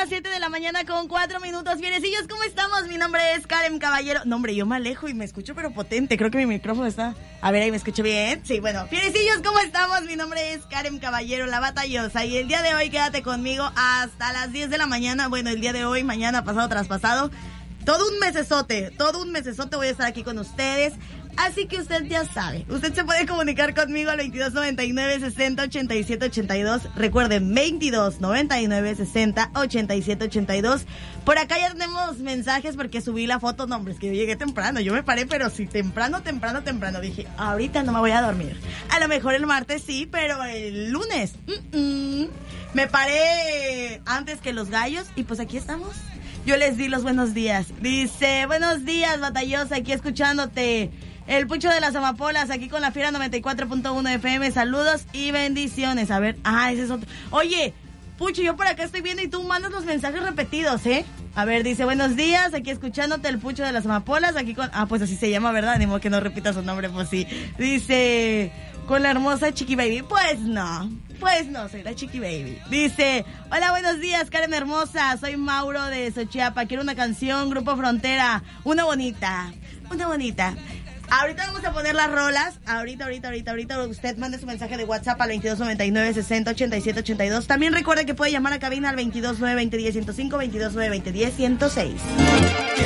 las 7 de la mañana con 4 minutos. Fierecillos, ¿cómo estamos? Mi nombre es Karen Caballero. No, hombre, yo me alejo y me escucho pero potente. Creo que mi micrófono está... A ver, ahí me escucho bien. Sí, bueno. Fierecillos, ¿cómo estamos? Mi nombre es Karen Caballero, la batallosa. Y el día de hoy quédate conmigo hasta las 10 de la mañana. Bueno, el día de hoy, mañana, pasado, traspasado. Todo un mesesote voy a estar aquí con ustedes. Así que usted ya sabe, usted se puede comunicar conmigo al 2299-60-87-82. Recuerden, 2299-60-87-82. Por acá ya tenemos mensajes porque subí la foto. No, hombre, es que yo llegué temprano, yo me paré, pero sí, temprano. Dije, ahorita no me voy a dormir. A lo mejor el martes sí, pero el lunes, me paré antes que los gallos y pues aquí estamos. Yo les di los buenos días. Dice, buenos días, batallosa, aquí escuchándote. El Pucho de las Amapolas, aquí con la Fiera 94.1 FM. Saludos y bendiciones. A ver, ese es otro. Oye, Pucho, yo por acá estoy viendo y tú mandas los mensajes repetidos, ¿eh? A ver, dice, buenos días, aquí escuchándote, el Pucho de las Amapolas, aquí con... pues así se llama, ¿verdad? Ni modo que no repita su nombre, pues sí. Dice, con la hermosa Chiqui Baby. Pues no, soy la Chiqui Baby. Dice, hola, buenos días, Karen hermosa, soy Mauro de Xochiapa, quiero una canción, Grupo Frontera, una bonita. Ahorita vamos a poner las rolas. Ahorita. Usted mande su mensaje de WhatsApp al 2299-60-87-82. También recuerde que puede llamar a cabina al 229-2010-105, 229-2010-106.